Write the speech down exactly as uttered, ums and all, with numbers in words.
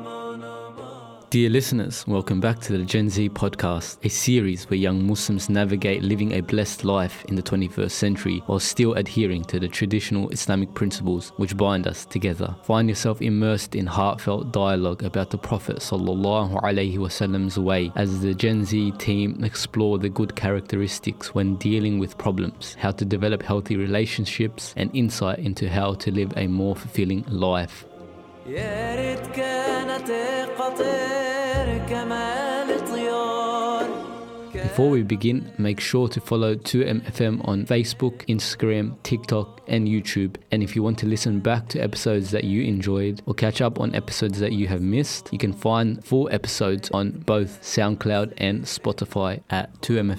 Dear listeners, welcome back to the Gen Z podcast, a series where young Muslims navigate living a blessed life in the twenty-first century while still adhering to the traditional Islamic principles which bind us together. Find yourself immersed in heartfelt dialogue about the Prophet sallallahu alaihi wasallam's way as the Gen Z team explore the good characteristics when dealing with problems, how to develop healthy relationships, and insight into how to live a more fulfilling life. Before we begin, make sure to follow two M F M on Facebook, Instagram, TikTok and YouTube. And if you want to listen back to episodes that you enjoyed or catch up on episodes that you have missed, you can find full episodes on both SoundCloud and Spotify at two M F M.